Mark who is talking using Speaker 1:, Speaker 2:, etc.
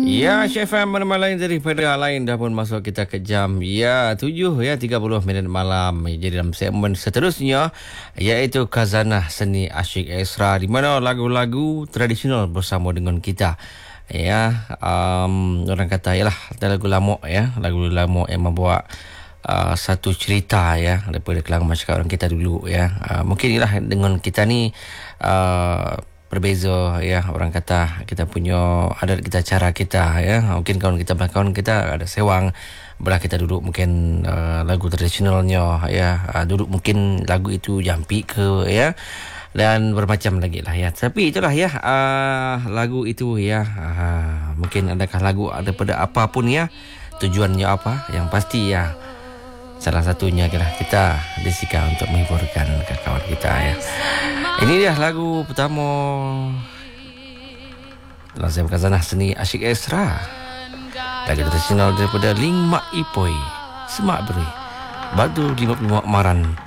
Speaker 1: Ya, Chef M, mana lain daripada lain dah pun masuk kita ke jam 7:30 malam. Jadi dalam segmen seterusnya iaitu Khazanah Seni Asyik Extra, di mana lagu-lagu tradisional bersama dengan kita. Ya, orang kata ialah lagu lama ya, lagu lama yang membawa satu cerita ya daripada kalangan masyarakat orang kita dulu ya. Mungkin ialah dengan kita ni berbeza ya, orang kata kita punya adat kita, cara kita ya. Mungkin kawan kita ada sewang, belah kita duduk mungkin lagu tradisionalnya ya, duduk mungkin lagu itu jampi ke ya, dan bermacam lagi lah ya. Tapi itulah ya, lagu itu ya, mungkin adakah lagu daripada apapun ya, tujuannya apa, yang pasti ya salah satunya adalah kita disika untuk menghiburkan kawan kita ya. Ini dia lagu pertama Lazim Khazanah Seni Asyik Extra, lagu tradisional daripada Ling Mak Ipoi, Semak Beri Batu 55 Maran